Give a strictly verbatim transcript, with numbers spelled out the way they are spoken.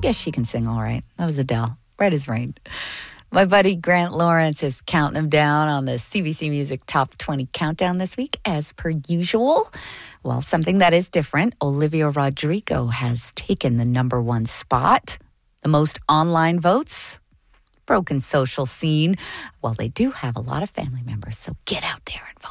guess she can sing all right. That was Adele. Right as rain. My buddy Grant Lawrence is counting them down on the C B C Music Top twenty Countdown this week, as per usual. Well, something that is different, Olivia Rodrigo has taken the number one spot. The most online votes, Broken Social Scene. Well, they do have a lot of family members, so get out there and vote.